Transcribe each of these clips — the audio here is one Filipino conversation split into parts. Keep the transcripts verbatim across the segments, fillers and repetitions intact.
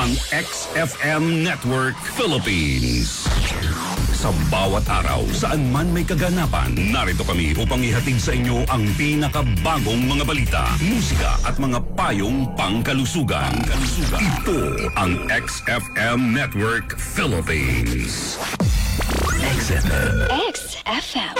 ang X F M Network Philippines. Sa bawat araw, saan man may kaganapan, narito kami upang ihatid sa inyo ang pinakabagong mga balita, musika at mga payong pangkalusugan. Pangkalusugan. Ito ang X F M Network Philippines. X F M. X F M.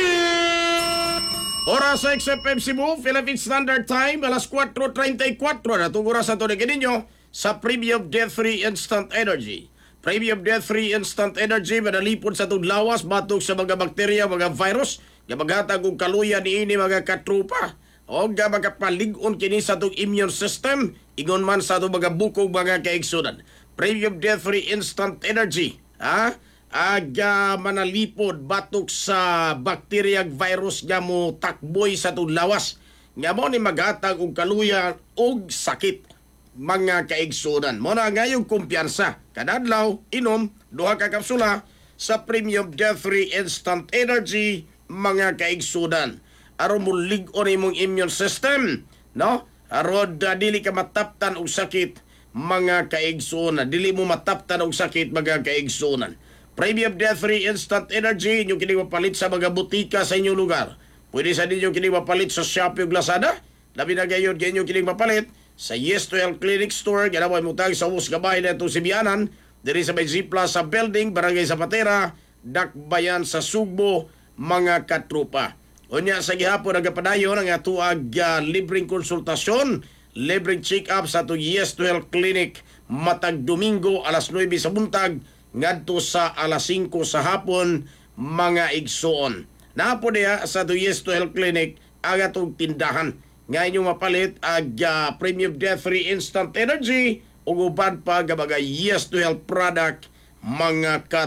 Oras sa X F M Cebu, Philippine Standard Time, alas four thirty-four na tungura sa tunig ninyo sa Premium Death Free Instant Energy. Premium Death Free Instant Energy manalipod sa itong lawas batok sa mga bakterya, mga virus nga maghatag og kaluya niini mga katrupa o nga magapalig-on kini sa itong immune system ingon man sa itong mga bukog mga kaigsunan. Premium Death Free Instant Energy ha? Aga manalipod batok sa bakterya virus nga mo takboy sa itong lawas nga mo ni maghatag og kaluya og sakit mga kaigsunan. Mo na ngayong kumpiyansa. Kadadlaw, inom, duha ka kapsula sa Premium Death Free Instant Energy mga kaigsunan. Aron mo lig-on imong immune system, no? Aron uh, dili ka mataptan og sakit mga kaigsunan. Dili mo mataptan og sakit mga kaigsunan. Premium Death Free Instant Energy inyong kini mapalit sa mga butika sa inyong lugar. Pwede sa ninyong kini mapalit sa Shopee ug Lazada. Labi na gayon kini kini mapalit sa Yes to Health Clinic Store, ganaway mutag sa us gabay na itong Sibianan, diri sa may Zipla sa building, Barangay Zapatera, Dakbayan sa Sugbo, mga katrupa. Unya sa gihapon nagapadayon ang atuag uh, libreng konsultasyon, libreng check-up sa itong Yes to Health Clinic, matag Domingo, alas nuwebe sa buntag, ngadto sa alas singko sa hapon, mga igsoon. Napo niya sa itong Yes to Health Clinic, ang atong tindahan. Ngayon yung mapalit ang uh, Premium Death Free Instant Energy o uban pa mga Yes to Health product mga